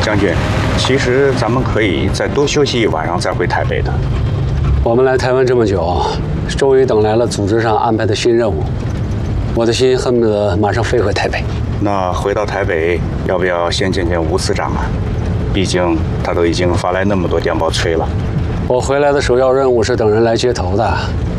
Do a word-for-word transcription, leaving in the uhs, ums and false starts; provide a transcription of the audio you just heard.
将军，其实咱们可以再多休息一晚上再回台北的。 我们来台湾这么久，终于等来了组织上安排的新任务，我的心恨不得马上飞回台北。 那回到台北，要不要先见见吴司长啊？毕竟他都已经发来那么多电报催了。 我回来的首要任务是等人来接头的，